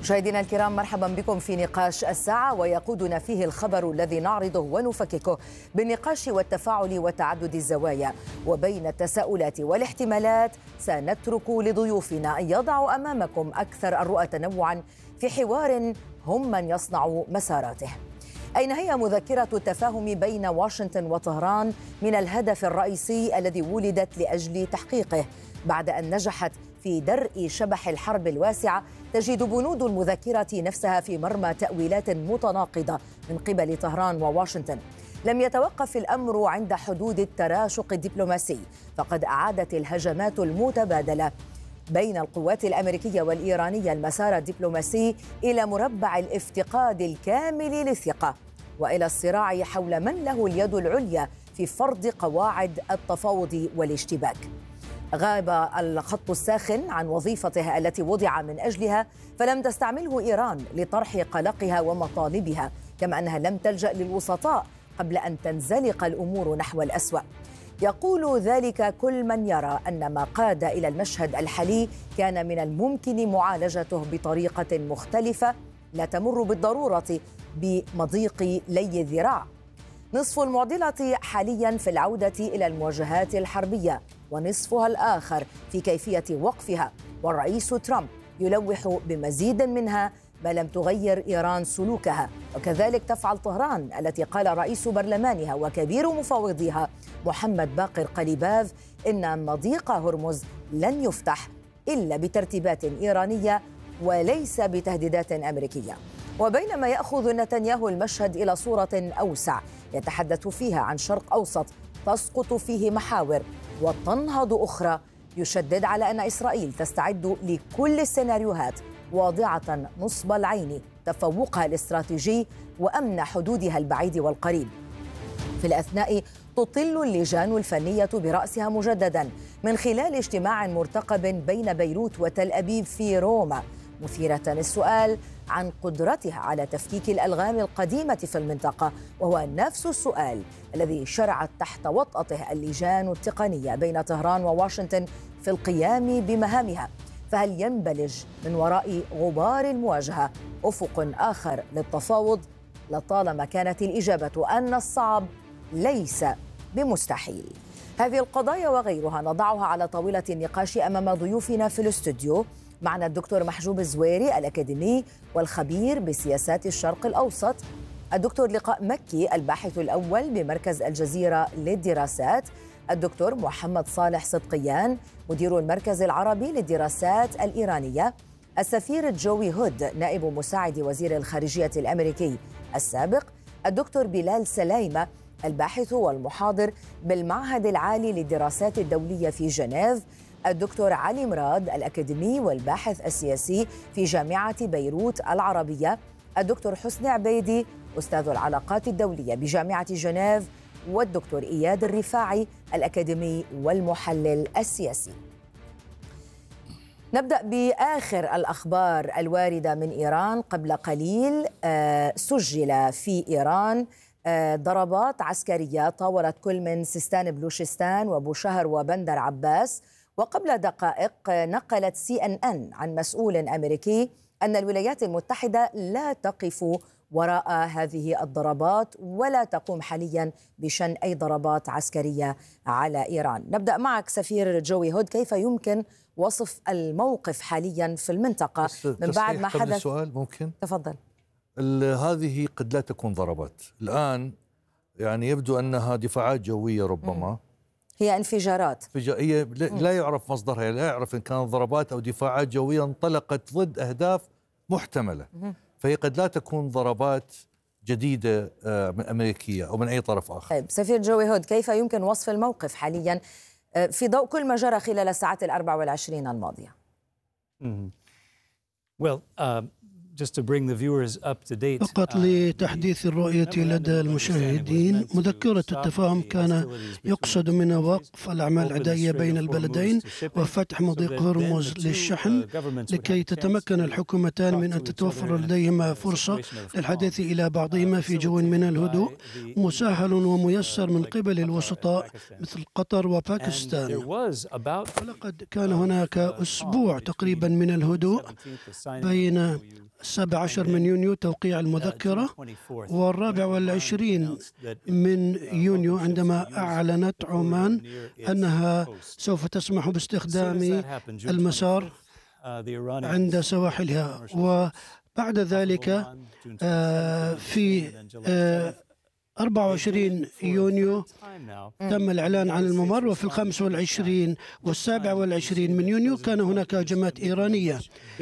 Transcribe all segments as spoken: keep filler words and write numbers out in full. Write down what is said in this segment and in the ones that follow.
مشاهدينا الكرام، مرحبا بكم في نقاش الساعة، ويقودنا فيه الخبر الذي نعرضه ونفككه بالنقاش والتفاعل وتعدد الزوايا. وبين التساؤلات والاحتمالات سنترك لضيوفنا أن يضعوا أمامكم أكثر الرؤى تنوعا في حوار هم من يصنع مساراته. أين هي مذكرة التفاهم بين واشنطن وطهران من الهدف الرئيسي الذي ولدت لأجل تحقيقه؟ بعد أن نجحت في درء شبح الحرب الواسعة، تجد بنود المذكرة نفسها في مرمى تأويلات متناقضة من قبل طهران وواشنطن. لم يتوقف الأمر عند حدود التراشق الدبلوماسي، فقد أعادت الهجمات المتبادلة بين القوات الأمريكية والإيرانية المسار الدبلوماسي إلى مربع الافتقاد الكامل للثقة، وإلى الصراع حول من له اليد العليا في فرض قواعد التفاوض والاشتباك. غاب الخط الساخن عن وظيفته التي وضع من أجلها، فلم تستعمله إيران لطرح قلقها ومطالبها، كما أنها لم تلجأ للوسطاء قبل أن تنزلق الأمور نحو الأسوأ. يقول ذلك كل من يرى أن ما قاد إلى المشهد الحالي كان من الممكن معالجته بطريقة مختلفة لا تمر بالضرورة بمضيق لي الذراع. نصف المعضلة حاليا في العودة إلى المواجهات الحربية، ونصفها الآخر في كيفية وقفها، والرئيس ترامب يلوح بمزيد منها ما لم تغير إيران سلوكها، وكذلك تفعل طهران التي قال رئيس برلمانها وكبير مفاوضيها محمد باقر قليباف إن مضيق هرمز لن يفتح إلا بترتيبات إيرانية وليس بتهديدات أمريكية. وبينما يأخذ نتنياهو المشهد إلى صورة أوسع يتحدث فيها عن شرق أوسط تسقط فيه محاور وتنهض أخرى، يشدد على أن إسرائيل تستعد لكل السيناريوهات، واضعة نصب العين تفوقها الاستراتيجي وأمن حدودها البعيد والقريب. في الأثناء تطل اللجان الفنية برأسها مجددا من خلال اجتماع مرتقب بين بيروت وتل أبيب في روما، مثيرة السؤال عن قدرتها على تفكيك الألغام القديمة في المنطقة، وهو نفس السؤال الذي شرعت تحت وطأته اللجان التقنية بين طهران وواشنطن في القيام بمهامها. فهل ينبلج من وراء غبار المواجهة أفق آخر للتفاوض؟ لطالما كانت الإجابة أن الصعب ليس بمستحيل. هذه القضايا وغيرها نضعها على طاولة النقاش أمام ضيوفنا في الاستوديو. معنا الدكتور محجوب الزويري الأكاديمي والخبير بسياسات الشرق الأوسط، الدكتور لقاء مكي الباحث الأول بمركز الجزيرة للدراسات، الدكتور محمد صالح صدقيان مدير المركز العربي للدراسات الإيرانية، السفير جوي هود نائب مساعد وزير الخارجية الأمريكي السابق، الدكتور بلال سلايمة الباحث والمحاضر بالمعهد العالي للدراسات الدولية في جنيف، الدكتور علي مراد الأكاديمي والباحث السياسي في جامعة بيروت العربية، الدكتور حسني عبيدي أستاذ العلاقات الدولية بجامعة جنيف، والدكتور إياد الرفاعي الأكاديمي والمحلل السياسي. نبدأ بآخر الأخبار الواردة من إيران. قبل قليل سجل في إيران ضربات عسكرية طاولت كل من سيستان بلوشستان وبوشهر وبندر عباس. وقبل دقائق نقلت سي إن إن عن مسؤول أمريكي أن الولايات المتحدة لا تقف وراء هذه الضربات ولا تقوم حاليا بشن أي ضربات عسكرية على إيران. نبدأ معك سفير جوي هود، كيف يمكن وصف الموقف حاليا في المنطقة من بعد ما حدث؟ السؤال ممكن؟ تفضل. هذه قد لا تكون ضربات الآن، يعني يبدو أنها دفاعات جوية ربما. م. هي انفجارات. هي لا يعرف مصدرها، لا يعرف إن كانت ضربات أو دفاعات جوية انطلقت ضد أهداف محتملة. م. فهي قد لا تكون ضربات جديدة من أمريكية أو من أي طرف آخر. طيب سفير جوي هود، كيف يمكن وصف الموقف حاليا في ضوء كل ما جرى خلال الساعات الأربع والعشرين الماضية؟ Well, uh, فقط لتحديث الرؤية لدى المشاهدين، مذكرة التفاهم كان يقصد منها وقف الأعمال العدائية بين البلدين وفتح مضيق هرمز للشحن لكي تتمكن الحكومتان من أن تتوفر لديهما فرصة للحديث إلى بعضهما في جو من الهدوء مسهل وميسر من قبل الوسطاء مثل قطر وباكستان. ولقد كان هناك أسبوع تقريبا من الهدوء بين السابع عشر من يونيو توقيع المذكرة والرابع والعشرين من يونيو عندما أعلنت عمان أنها سوف تسمح باستخدام المسار عند سواحلها. وبعد ذلك في أربعة وعشرين يونيو تم الإعلان عن الممر، وفي الخامس والعشرين والسابع والعشرين من يونيو كان هناك هجمات إيرانية،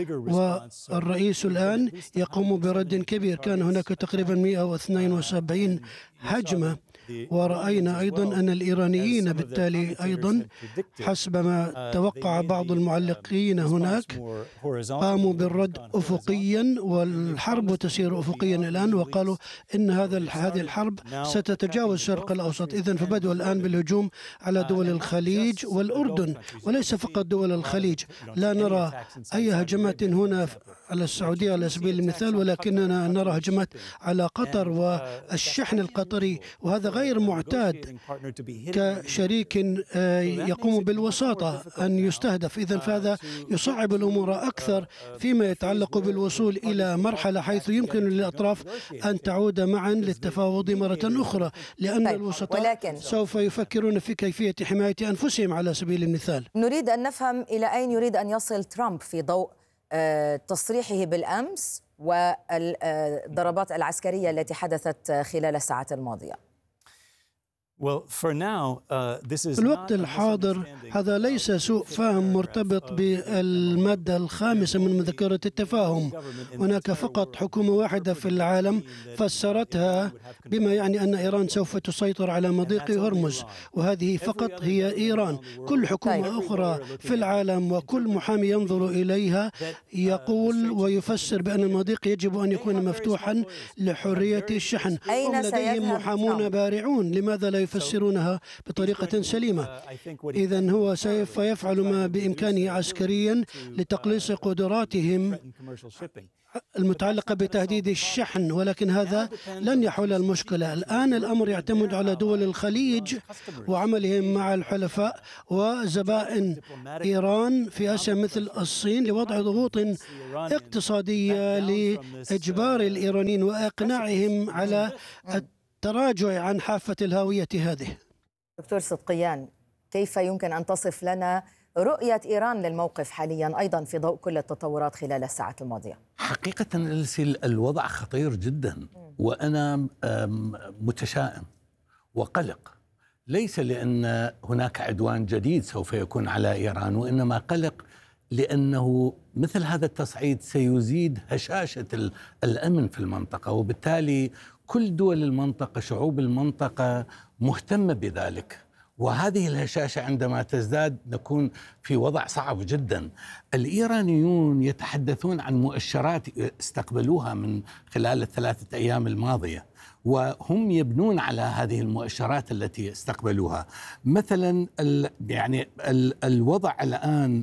والرئيس الآن يقوم برد كبير. كان هناك تقريبا مئة واثنين وسبعين هجمة، ورأينا أيضا أن الإيرانيين بالتالي أيضا حسب ما توقع بعض المعلقين هناك قاموا بالرد أفقيا، والحرب تسير أفقيا الآن، وقالوا إن هذا هذه الحرب ستتجاوز الشرق الأوسط. إذن فبدأوا الآن بالهجوم على دول الخليج والأردن، وليس فقط دول الخليج. لا نرى أي هجمات هنا على السعودية على سبيل المثال، ولكننا نرى هجمات على قطر والشحن القطري، وهذا غير معتاد كشريك يقوم بالوساطة أن يستهدف. إذن فهذا يصعب الأمور أكثر فيما يتعلق بالوصول إلى مرحلة حيث يمكن للأطراف أن تعود معا للتفاوض مرة أخرى، لأن طيب. الوسطاء ولكن سوف يفكرون في كيفية حماية أنفسهم على سبيل المثال. نريد أن نفهم إلى أين يريد أن يصل ترامب في ضوء تصريحه بالأمس والضربات العسكرية التي حدثت خلال الساعات الماضية. في الوقت الحاضر هذا ليس سوء فهم مرتبط بالمادة الخامسة من مذكرة التفاهم. هناك فقط حكومة واحدة في العالم فسرتها بما يعني أن إيران سوف تسيطر على مضيق هرمز، وهذه فقط هي إيران. كل حكومة أخرى في العالم وكل محامي ينظر إليها يقول ويفسر بأن المضيق يجب أن يكون مفتوحا لحرية الشحن. هم لديهم محامون بارعون، لماذا لا يفسرونها بطريقة سليمة؟ إذن هو سوف يفعل ما بإمكانه عسكريا لتقليص قدراتهم المتعلقة بتهديد الشحن، ولكن هذا لن يحل المشكلة. الآن الأمر يعتمد على دول الخليج وعملهم مع الحلفاء وزبائن إيران في آسيا مثل الصين لوضع ضغوط اقتصادية لإجبار الإيرانيين وإقناعهم على التراجع عن حافة الهاوية هذه. دكتور صدقيان، كيف يمكن أن تصف لنا رؤية إيران للموقف حاليا أيضا في ضوء كل التطورات خلال الساعات الماضية؟ حقيقة الوضع خطير جدا، وأنا متشائم وقلق، ليس لأن هناك عدوان جديد سوف يكون على إيران، وإنما قلق لأنه مثل هذا التصعيد سيزيد هشاشة الأمن في المنطقة، وبالتالي كل دول المنطقة، شعوب المنطقة مهتمة بذلك، وهذه الهشاشة عندما تزداد نكون في وضع صعب جدا. الإيرانيون يتحدثون عن مؤشرات استقبلوها من خلال الثلاثة أيام الماضية، وهم يبنون على هذه المؤشرات التي استقبلوها. مثلا ال يعني ال الوضع الآن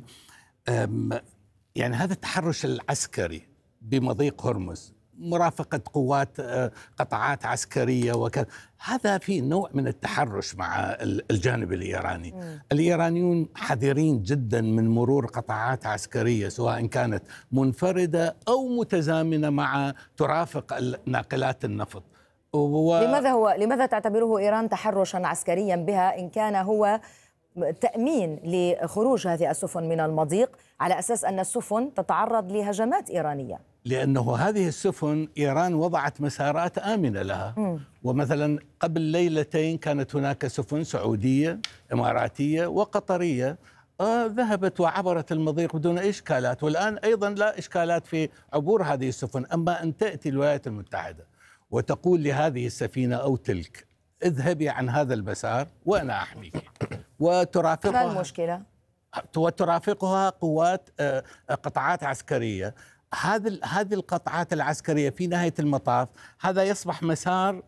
يعني هذا التحرش العسكري بمضيق هرمز، مرافقة قوات قطاعات عسكرية وكذا، هذا في نوع من التحرش مع الجانب الإيراني. م. الإيرانيون حذرين جدا من مرور قطاعات عسكرية سواء كانت منفردة أو متزامنة مع ترافق ناقلات النفط. و... لماذا هو لماذا تعتبره إيران تحرشا عسكريا بها إن كان هو تأمين لخروج هذه السفن من المضيق على أساس أن السفن تتعرض لهجمات إيرانية؟ لأنه هذه السفن إيران وضعت مسارات آمنة لها. م. ومثلا قبل ليلتين كانت هناك سفن سعودية إماراتية وقطرية آه ذهبت وعبرت المضيق بدون إشكالات، والآن أيضا لا إشكالات في عبور هذه السفن. أما أن تأتي الولايات المتحدة وتقول لهذه السفينة أو تلك اذهبي عن هذا المسار وأنا أحميك، وترافقها ما المشكلة؟ وترافقها قوات قطاعات عسكرية، هذه هذه القطعات العسكرية في نهاية المطاف هذا يصبح مسار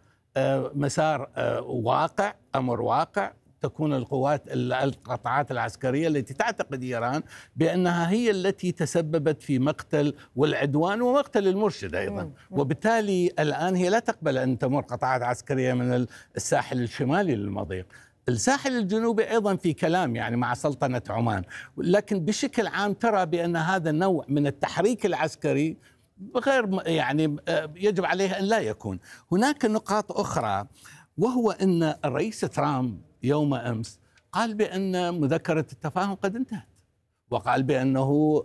مسار واقع، أمر واقع. تكون القوات القطاعات العسكرية التي تعتقد إيران بأنها هي التي تسببت في مقتل والعدوان ومقتل المرشد أيضا، وبالتالي الآن هي لا تقبل أن تمر قطاعات عسكرية من الساحل الشمالي للمضيق. الساحل الجنوبي أيضا في كلام يعني مع سلطنة عمان، لكن بشكل عام ترى بأن هذا النوع من التحريك العسكري غير يعني يجب عليه أن لا يكون. هناك نقاط أخرى، وهو أن الرئيس ترامب يوم أمس قال بأن مذكرة التفاهم قد انتهت، وقال بأنه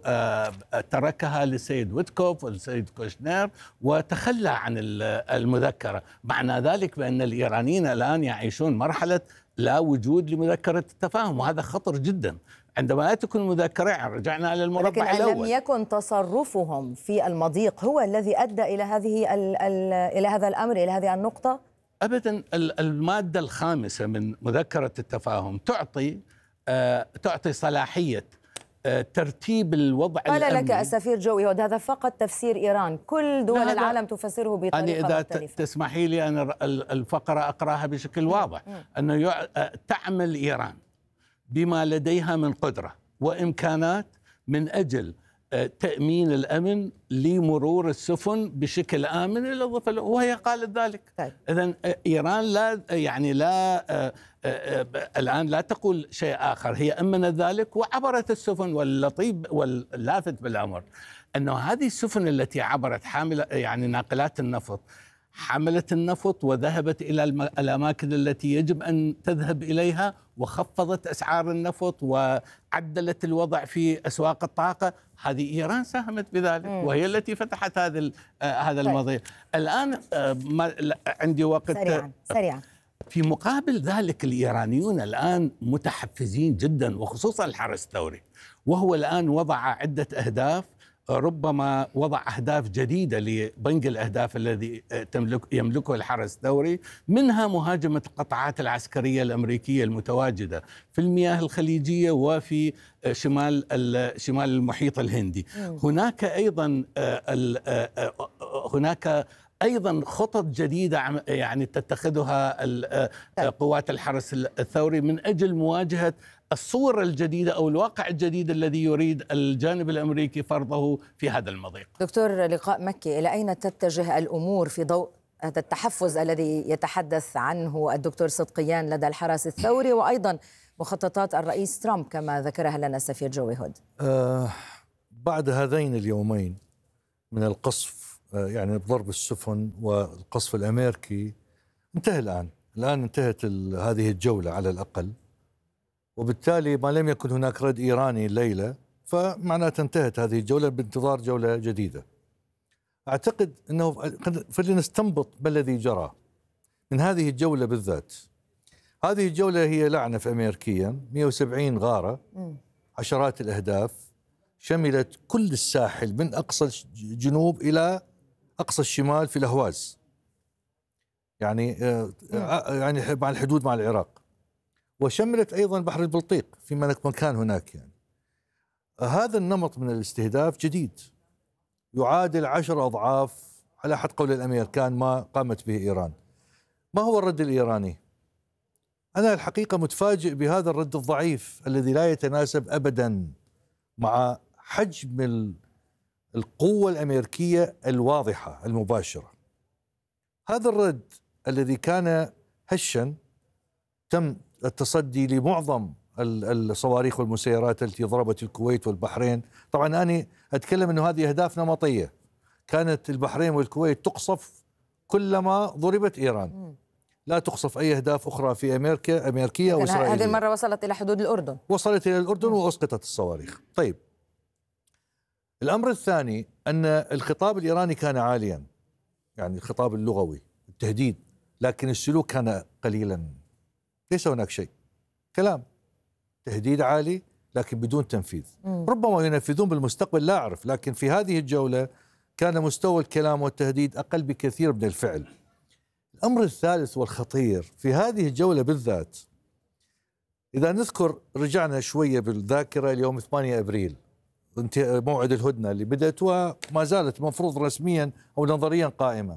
تركها للسيد ويتكوف والسيد كوشنير وتخلى عن المذكرة. معنى ذلك بأن الإيرانيين الآن يعيشون مرحلة لا وجود لمذكرة التفاهم، وهذا خطر جدا. عندما لا تكون مذكرة رجعنا إلى المربع لكن الأول. لم يكن تصرفهم في المضيق هو الذي أدى إلى هذه ال ال إلى هذا الأمر، إلى هذه النقطة؟ أبدا. المادة الخامسة من مذكرة التفاهم تعطي آه تعطي صلاحية آه ترتيب الوضع قال الأمني. لك السفير جوي هود هذا فقط تفسير إيران، كل دول العالم تفسره بطريقة أنا إذا مختلفة. تسمحي لي أن الفقرة أقرأها بشكل واضح. أنه تعمل إيران بما لديها من قدرة وإمكانات من أجل تأمين الأمن لمرور السفن بشكل آمن إلى الضفة، وهي قالت ذلك. إذن إيران لا يعني لا الآن لا تقول شيء آخر، هي أمنت ذلك وعبرت السفن. واللطيف واللافت بالأمر أنه هذه السفن التي عبرت حاملة يعني ناقلات النفط حملت النفط وذهبت إلى الأماكن التي يجب أن تذهب إليها، وخفضت أسعار النفط وعدلت الوضع في أسواق الطاقة. هذه إيران ساهمت بذلك، وهي التي فتحت هذا هذا المضيق. الآن عندي وقت سريعا سريعا. في مقابل ذلك الإيرانيون الآن متحفزين جدا، وخصوصا الحرس الثوري، وهو الآن وضع عدة أهداف، ربما وضع أهداف جديدة لبنك الأهداف الذي تملك يملكه الحرس الثوري، منها مهاجمة القطاعات العسكرية الأمريكية المتواجدة في المياه الخليجية وفي شمال شمال المحيط الهندي. هناك أيضا هناك أيضا خطط جديدة يعني تتخذها قوات الحرس الثوري من أجل مواجهة الصورة الجديدة أو الواقع الجديد الذي يريد الجانب الأمريكي فرضه في هذا المضيق. دكتور لقاء مكي، إلى أين تتجه الأمور في ضوء هذا التحفز الذي يتحدث عنه الدكتور صدقيان لدى الحرس الثوري، وأيضا مخططات الرئيس ترامب كما ذكرها لنا السفير جوي هود؟ آه بعد هذين اليومين من القصف يعني ضرب السفن والقصف الأمريكي انتهى الآن الآن انتهت هذه الجولة على الأقل، وبالتالي ما لم يكن هناك رد إيراني الليلة فمعناته انتهت هذه الجولة بانتظار جولة جديدة. أعتقد أنه فلنستنبط ما الذي جرى من هذه الجولة بالذات. هذه الجولة هي لعنف أمريكيا، مئة وسبعين غارة، عشرات الأهداف، شملت كل الساحل من أقصى الجنوب إلى أقصى الشمال في الأهواز، يعني يعني مع الحدود مع العراق، وشملت أيضا بحر البلطيق في مكان هناك. يعني هذا النمط من الاستهداف جديد يعادل عشر أضعاف على حد قول الأمريكان ما قامت به إيران. ما هو الرد الإيراني؟ أنا الحقيقة متفاجئ بهذا الرد الضعيف الذي لا يتناسب أبدا مع حجم القوة الأمريكية الواضحة المباشرة. هذا الرد الذي كان هشا، تم التصدي لمعظم الصواريخ والمسيرات التي ضربت الكويت والبحرين. طبعا أنا أتكلم أنه هذه أهداف نمطية، كانت البحرين والكويت تقصف كلما ضربت إيران، لا تقصف أي أهداف أخرى في أمريكا أمريكية أو إسرائيلية. هذه المرة وصلت إلى حدود الأردن، وصلت إلى الأردن وأسقطت الصواريخ. طيب، الأمر الثاني أن الخطاب الإيراني كان عاليا، يعني الخطاب اللغوي التهديد، لكن السلوك كان قليلا، ليس هناك شيء، كلام تهديد عالي لكن بدون تنفيذ. م. ربما ينفذون بالمستقبل لا أعرف، لكن في هذه الجولة كان مستوى الكلام والتهديد أقل بكثير من الفعل. الأمر الثالث والخطير في هذه الجولة بالذات، إذا نذكر رجعنا شوية بالذاكرة اليوم ثمانية أبريل موعد الهدنة اللي بدأت وما زالت مفروض رسميا أو نظريا قائمة.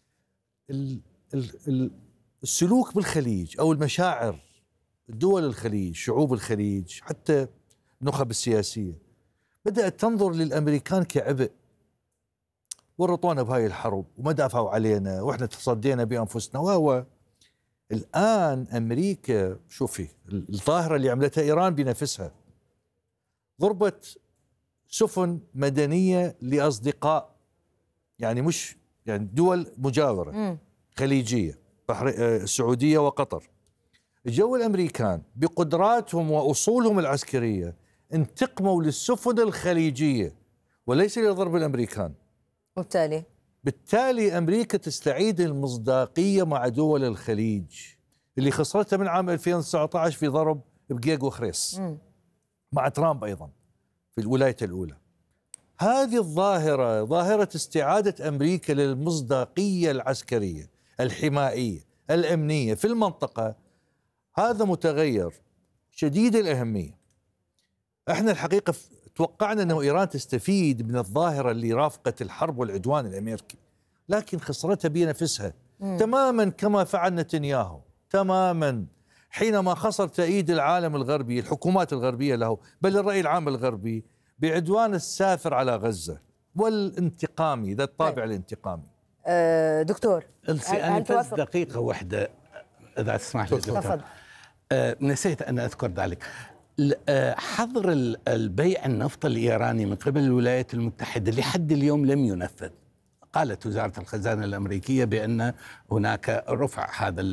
السلوك بالخليج أو المشاعر دول الخليج، شعوب الخليج، حتى النخب السياسية بدأت تنظر للأمريكان كعبء، ورطونا بهاي الحرب وما دافعوا علينا وإحنا تصدينا بأنفسنا. وهو الآن أمريكا شوفي الظاهرة اللي عملتها إيران بنفسها، ضربت سفن مدنية لأصدقاء، يعني مش يعني دول مجاورة م. خليجية، بحر السعودية وقطر. جو الأمريكان بقدراتهم وأصولهم العسكرية انتقموا للسفن الخليجية وليس لضرب الأمريكان. وبالتالي بالتالي أمريكا تستعيد المصداقية مع دول الخليج اللي خسرتها من عام ألفين وتسعة عشر في ضرب بقيق وخريس م. مع ترامب أيضا في الولاية الأولى. هذه الظاهرة ظاهرة استعادة أمريكا للمصداقية العسكرية الحمائية الأمنية في المنطقة، هذا متغير شديد الأهمية. احنا الحقيقة توقعنا أنه إيران تستفيد من الظاهرة اللي رافقت الحرب والعدوان الأمريكي، لكن خسرتها بنفسها م. تماما كما فعل نتنياهو تماما حينما خسر تأييد العالم الغربي، الحكومات الغربية له، بل الرأي العام الغربي، بعدوان السافر على غزة والانتقامي ذا الطابع طيب. الانتقامي. أه دكتور أنا بس دقيقة واحدة إذا تسمح لي دكتور. أه نسيت أن أذكر ذلك. حظر البيع النفط الإيراني من قبل الولايات المتحدة لحد اليوم لم ينفذ. قالت وزارة الخزانة الأمريكية بأن هناك رفع هذا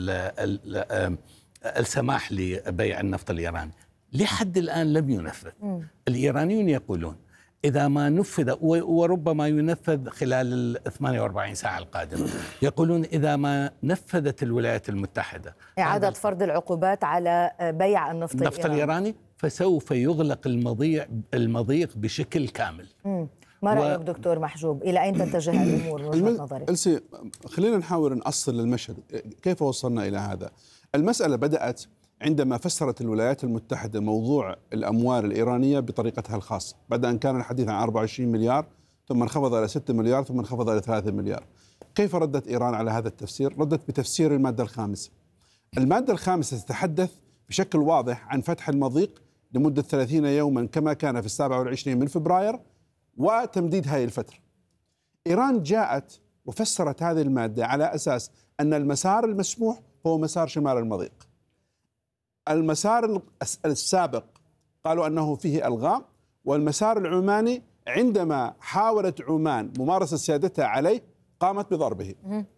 السماح لبيع النفط الإيراني، لحد الآن لم ينفذ. م. الإيرانيون يقولون إذا ما نفذ، وربما ينفذ خلال ال ثمانية وأربعين ساعة القادمة، يقولون إذا ما نفذت الولايات المتحدة إعادة فرض العقوبات على بيع النفط, النفط الإيراني. الإيراني فسوف يغلق المضيق المضيق بشكل كامل. م. ما رأيك و... دكتور محجوب؟ إلى أين تتجه الأمور من وجهة نظرك؟ ألسي خلينا نحاول نأصل المشهد، كيف وصلنا إلى هذا؟ المسألة بدأت عندما فسرت الولايات المتحدة موضوع الأموال الإيرانية بطريقتها الخاصة، بعد أن كان الحديث عن أربعة وعشرين مليار ثم انخفض إلى ستة مليار ثم انخفض إلى ثلاثة مليار. كيف ردت إيران على هذا التفسير؟ ردت بتفسير المادة الخامسة. المادة الخامسة تتحدث بشكل واضح عن فتح المضيق لمدة ثلاثين يوما كما كان في السابع والعشرين من فبراير وتمديد هذه الفترة. إيران جاءت وفسرت هذه المادة على أساس أن المسار المسموح هو مسار شمال المضيق. المسار السابق قالوا أنه فيه ألغام، والمسار العماني عندما حاولت عمان ممارسة سيادتها عليه قامت بضربه،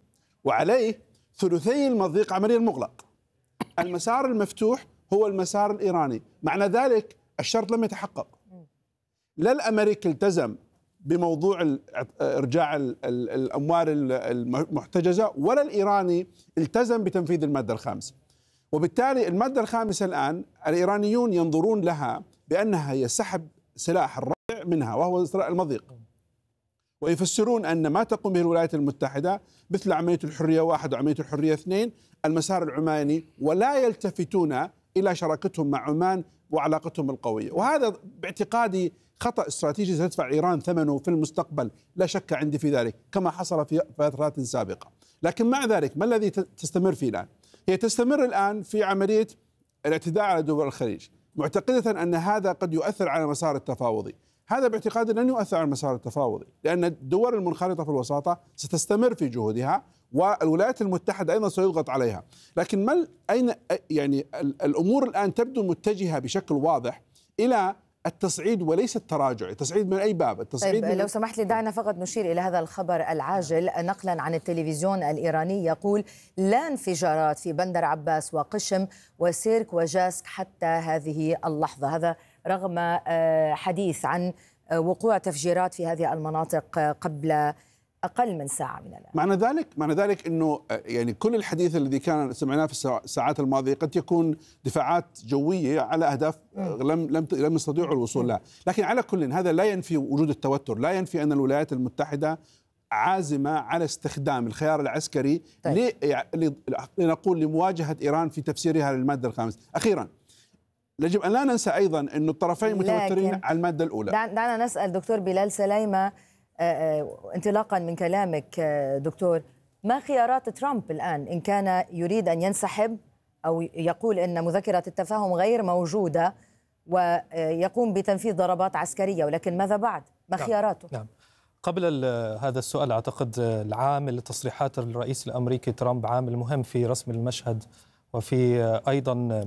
وعليه ثلثي المضيق عمليا مغلق. المسار المفتوح هو المسار الإيراني، معنى ذلك الشرط لم يتحقق. لا الأمريكي التزم بموضوع إرجاع الأموال المحتجزة، ولا الإيراني التزم بتنفيذ المادة الخامسة. وبالتالي المادة الخامسة الآن الإيرانيون ينظرون لها بأنها هي سحب سلاح الرابع منها وهو المضيق، ويفسرون أن ما تقوم به الولايات المتحدة مثل عملية الحرية واحد وعملية الحرية اثنين المسار العماني، ولا يلتفتون إلى شراكتهم مع عمان وعلاقتهم القوية. وهذا باعتقادي خطأ استراتيجي ستدفع إيران ثمنه في المستقبل، لا شك عندي في ذلك، كما حصل في فترات سابقة. لكن مع ذلك ما الذي تستمر فيه الآن؟ هي تستمر الآن في عملية الاعتداء على دول الخليج، معتقدة أن هذا قد يؤثر على المسار التفاوضي. هذا باعتقادي لن يؤثر على المسار التفاوضي، لأن الدول المنخرطة في الوساطة ستستمر في جهودها، والولايات المتحدة أيضا سيضغط عليها. لكن ما أين يعني الأمور الآن تبدو متجهة بشكل واضح إلى التصعيد وليس التراجع. التصعيد من أي باب؟ التصعيد طيب لو سمحت لي دعنا فقط نشير إلى هذا الخبر العاجل نقلا عن التلفزيون الإيراني، يقول لا انفجارات في بندر عباس وقشم وسيرك وجاسك حتى هذه اللحظة. هذا رغم حديث عن وقوع تفجيرات في هذه المناطق قبل أقل من ساعة من الآن. معنى ذلك معنى ذلك أنه يعني كل الحديث الذي كان سمعناه في الساعات الماضية قد يكون دفاعات جوية على أهداف لم لم لم يستطيعوا الوصول لها. لكن على كل هذا لا ينفي وجود التوتر، لا ينفي أن الولايات المتحدة عازمة على استخدام الخيار العسكري طيب. لنقول لمواجهة إيران في تفسيرها للمادة الخامسة. أخيرا يجب أن لا ننسى أيضا أن الطرفين متوترين على المادة الأولى. دعنا نسأل دكتور بلال سليمة انطلاقا من كلامك دكتور، ما خيارات ترامب الآن إن كان يريد أن ينسحب أو يقول أن مذكرة التفاهم غير موجودة ويقوم بتنفيذ ضربات عسكرية، ولكن ماذا بعد؟ ما خياراته؟ نعم. قبل هذا السؤال أعتقد العامل تصريحات الرئيس الأمريكي ترامب عامل مهم في رسم المشهد وفي أيضا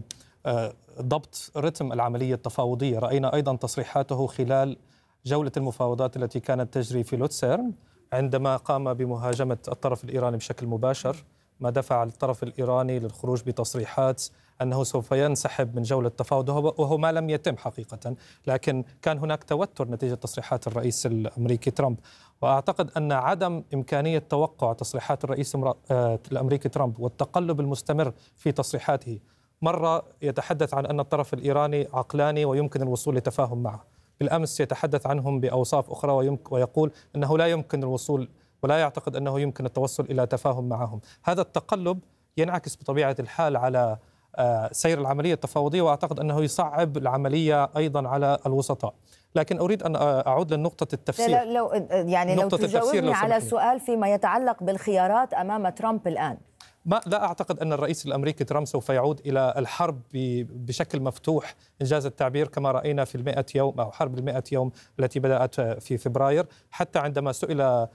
ضبط رتم العملية التفاوضية. رأينا أيضا تصريحاته خلال جولة المفاوضات التي كانت تجري في لوتسيرن عندما قام بمهاجمة الطرف الإيراني بشكل مباشر، ما دفع الطرف الإيراني للخروج بتصريحات أنه سوف ينسحب من جولة التفاوض، وهو ما لم يتم حقيقة، لكن كان هناك توتر نتيجة تصريحات الرئيس الأمريكي ترامب. وأعتقد أن عدم إمكانية توقع تصريحات الرئيس الأمريكي ترامب والتقلب المستمر في تصريحاته، مرة يتحدث عن أن الطرف الإيراني عقلاني ويمكن الوصول لتفاهم معه، بالأمس يتحدث عنهم بأوصاف أخرى ويقول أنه لا يمكن الوصول ولا يعتقد أنه يمكن التوصل إلى تفاهم معهم. هذا التقلب ينعكس بطبيعة الحال على سير العملية التفاوضية، وأعتقد أنه يصعب العملية أيضا على الوسطاء. لكن أريد أن أعود لنقطة التفسير. لو يعني لو تجاوبني على سؤال فيما يتعلق بالخيارات أمام ترامب الآن. ما لا أعتقد أن الرئيس الأمريكي ترامب سوف يعود إلى الحرب بشكل مفتوح إنجاز التعبير كما رأينا في المئة يوم أو حرب المئة يوم التي بدأت في فبراير. حتى عندما سئل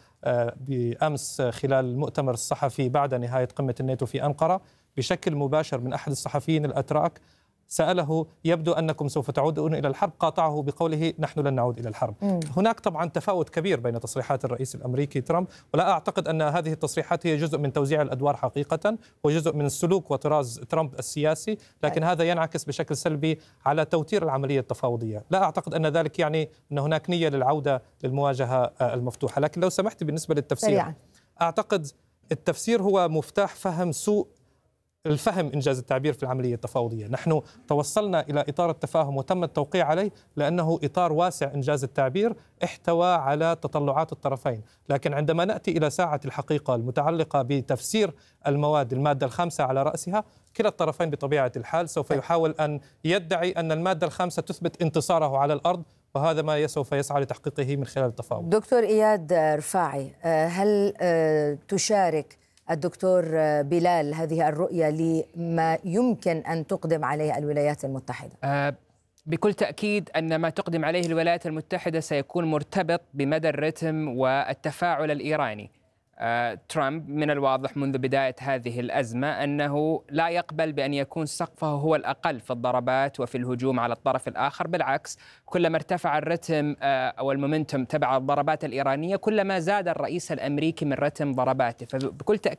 بأمس خلال المؤتمر الصحفي بعد نهاية قمة الناتو في أنقرة بشكل مباشر من أحد الصحفيين الأتراك، سأله: يبدو أنكم سوف تعودون إلى الحرب؟ قاطعه بقوله: نحن لن نعود إلى الحرب. م. هناك طبعا تفاوت كبير بين تصريحات الرئيس الأمريكي ترامب، ولا أعتقد أن هذه التصريحات هي جزء من توزيع الأدوار حقيقة وجزء من السلوك وطراز ترامب السياسي، لكن هذا ينعكس بشكل سلبي على توتير العملية التفاوضية. لا أعتقد أن ذلك يعني أن هناك نية للعودة للمواجهة المفتوحة. لكن لو سمحت بالنسبة للتفسير سريعا. أعتقد التفسير هو مفتاح فهم سوء الفهم إنجاز التعبير في العملية التفاوضية. نحن توصلنا إلى إطار التفاهم وتم التوقيع عليه لأنه إطار واسع إنجاز التعبير احتوى على تطلعات الطرفين، لكن عندما نأتي إلى ساعة الحقيقة المتعلقة بتفسير المواد، المادة الخامسة على رأسها، كلا الطرفين بطبيعة الحال سوف يحاول أن يدعي أن المادة الخامسة تثبت انتصاره على الأرض، وهذا ما سوف يسعى لتحقيقه من خلال التفاوض. دكتور إياد رفاعي، هل تشارك الدكتور بلال هذه الرؤية لما يمكن أن تقدم عليه الولايات المتحدة؟ أه بكل تأكيد أن ما تقدم عليه الولايات المتحدة سيكون مرتبط بمدى الرتم والتفاعل الإيراني. أه ترامب من الواضح منذ بداية هذه الأزمة أنه لا يقبل بأن يكون سقفه هو الأقل في الضربات وفي الهجوم على الطرف الآخر، بالعكس كلما ارتفع الرتم أه أو المومنتم تبع الضربات الإيرانية كلما زاد الرئيس الأمريكي من رتم ضرباته. فبكل تأكيد